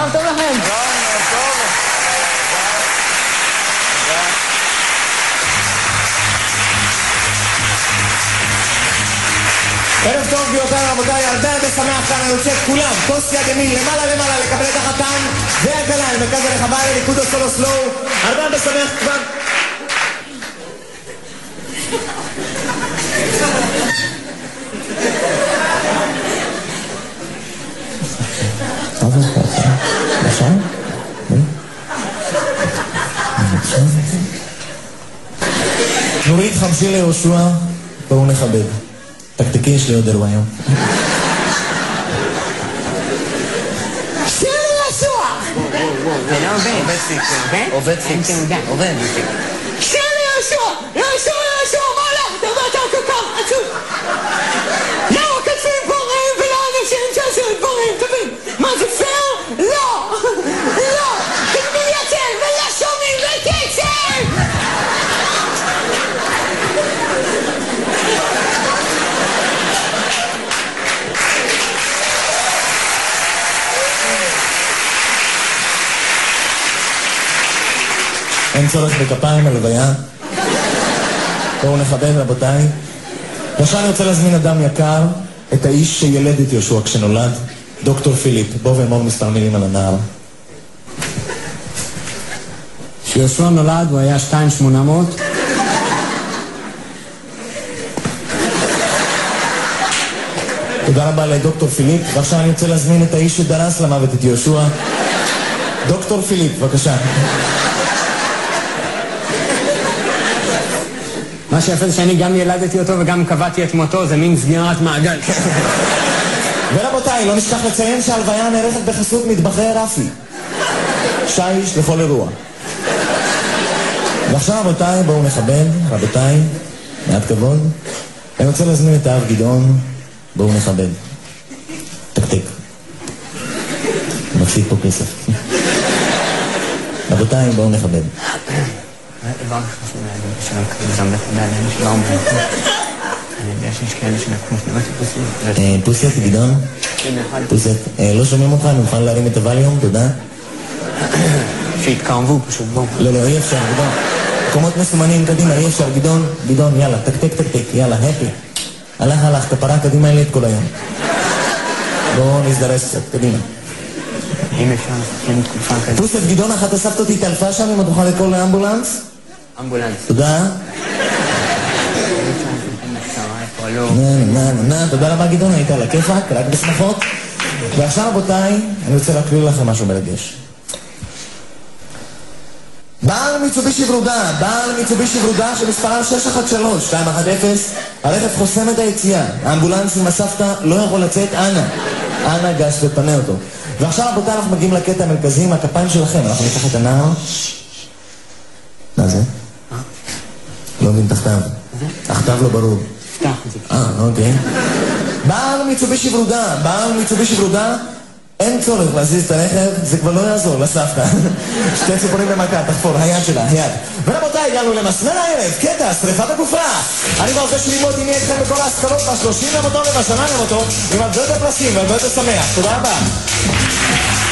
ערב טוב לכם. ערב טוב גבירותיי ורבותיי, הרבה שמח כאן, אני רוצה את כולם, כוס יד ימין למעלה לקבל את החתן והכלה אל מרכז הרחבה לליכוד הסולו סלואו, הרבה שמח כבר. נורית חמשי ליהושע, בואו נכבד. תקתקי, יש לי עוד אירוע היום. שיר ליהושע! זה לא עובד פיקס, עובד? שיר ליהושע! יהושע, מה הולך? אתה יודע, אתה כל כך עצוב. למה כתבים דברים ולא אנשים שעשו דברים טובים? מה זה פייר? לא! כתבים יותר ולא שומעים וקצב! אין צורך בכפיים הלוויה. בואו נכבד רבותיי. עכשיו אני רוצה להזמין אדם יקר, את האיש שילד את יהושע כשנולד, דוקטור פיליפ. בואו ואמור מספר מילים על הנער. כשיהושע נולד הוא היה 2,800. תודה רבה לדוקטור פיליפ. ועכשיו אני רוצה להזמין את האיש שדרס למוות את יהושע, דוקטור פיליפ, בבקשה. מה שיפה זה שאני גם ילדתי אותו וגם קבעתי את מותו, זה מין סגירת מעגל. ורבותיי, לא נשכח לציין שההלוויה נערכת בחסות מטבחי רפי. שיש לכל אירוע. ועכשיו רבותיי, בואו נכבד, רבותיי, מעט כבוד. אני רוצה להזמין את האב גדעון, בואו נכבד. תקתק. מפסיד פה כסף. רבותיי, בואו נכבד. דבר חשוב להגיד, שלא יקרים בעליהם שלא אומרים. אני יודע שיש כאלה שנקמו שניות פוסית. פוסית, גדעון? פוסית. לא שומעים אותך, אני מוכן להרים את הווליום, תודה. שהתקרבו פשוט, בואו. לא, אי אפשר, גדעון. מקומות מסומנים קדימה, אי אפשר, גדעון, יאללה, תקתק, יאללה, הפי. הלך, כפרה קדימה אין לי את כל היום. בואו נזדרס קצת, קדימה. אם אפשר לסכם תקופה כזאת. פוסט, גדעון, אחת הסבתא אותי התעלפה שם, אם את תוכל לקרוא לאמבולנס? אמבולנס. תודה. תודה רבה גדעון, היית על הכיפק, רק בשמחות. ועכשיו רבותיי, אני רוצה להקריא לכם משהו מרגש. בעל מיצובישי ורודה שמספרם 613-210, הרכב חוסם את היציאה, האמבולנס עם הסבתא לא יכול לצאת, אנא גש ופנה אותו. ועכשיו רבותיי אנחנו מגיעים לקטע המרכזי עם הכפיים שלכם, אנחנו ניקח את הנער. מה זה? לא מבין תחתיו. תחתיו לא ברור. פתח את זה. אוקיי. בעל מיצובישי ורודה, אין צורך להזיז את הרכב, זה כבר לא יעזור לסבתא. שתי ציפורים במכה, תחפור, היד שלה, היד. ורבותיי, הגענו למסמר הערב, קטע, שריפת הגופה. אני רוצה שללמוד עם מי אתכם בכל ההשכלות ב-30 למותו ובשנה למותו, עם הרבה יותר פרסים והרבה יותר שמח. תודה רבה.